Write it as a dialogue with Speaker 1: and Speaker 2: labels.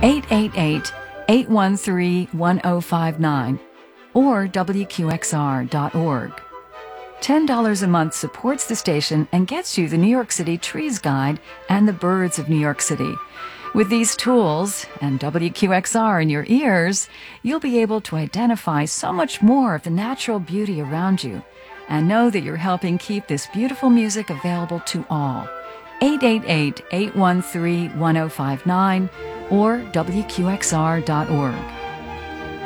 Speaker 1: 888-813-1059 or WQXR.org. $10 a month supports the station and gets you the New York City Trees Guide and the Birds of New York City. With these tools and WQXR in your ears, you'll be able to identify so much more of the natural beauty around you and know that you're helping keep this beautiful music available to all. 888-813-1059 or WQXR.org.